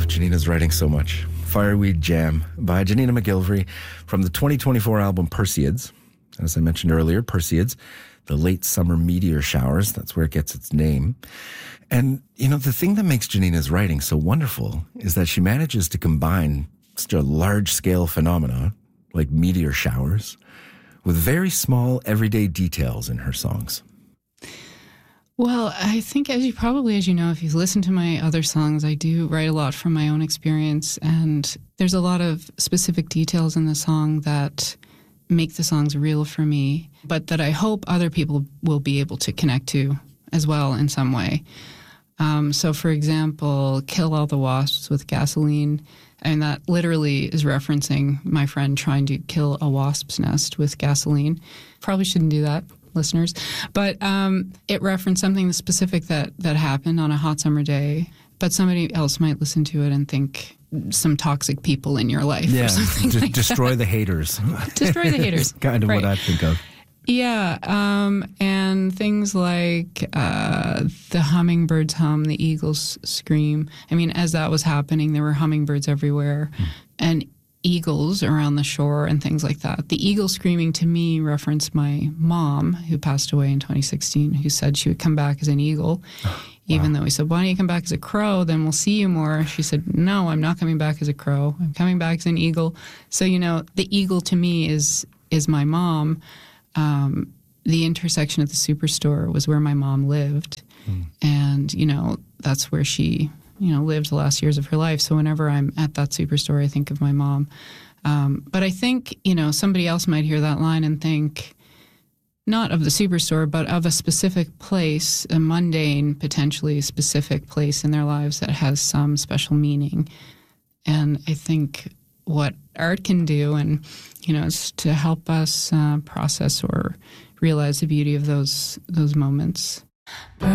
love Janina's writing so much. Fireweed Jam by Janina McGillivray from the 2024 album Perseids. As I mentioned earlier, Perseids, the late summer meteor showers, that's where it gets its name. And, you know, the thing that makes Janina's writing so wonderful is that she manages to combine such a large-scale phenomena, like meteor showers, with very small, everyday details in her songs. Well, I think as you know, if you've listened to my other songs, I do write a lot from my own experience, and there's a lot of specific details in the song that make the songs real for me, but that I hope other people will be able to connect to as well in some way. So, for example, Kill All the Wasps with Gasoline, and that literally is referencing my friend trying to kill a wasp's nest with gasoline. Probably shouldn't do that, listeners. But it referenced something specific that happened on a hot summer day, but somebody else might listen to it and think some toxic people in your life or something like destroy that. the haters. Destroy the haters. Kind of right. what I think of. Yeah, and things like the hummingbirds hum, the eagles scream. I mean, as that was happening, there were hummingbirds everywhere and eagles around the shore and things like that. The eagle screaming to me referenced my mom, who passed away in 2016, who said she would come back as an eagle. Even though we said, why don't you come back as a crow? Then we'll see you more. She said, no, I'm not coming back as a crow. I'm coming back as an eagle. So, you know, the eagle to me is my mom. The intersection of the Superstore was where my mom lived. And, you know, that's where she, you know, lived the last years of her life. So whenever I'm at that Superstore, I think of my mom. But I think, you know, somebody else might hear that line and think not of the Superstore, but of a specific place, a mundane, potentially specific place in their lives that has some special meaning. And I think what art can do, and you know, is to help us process or realize the beauty of those moments.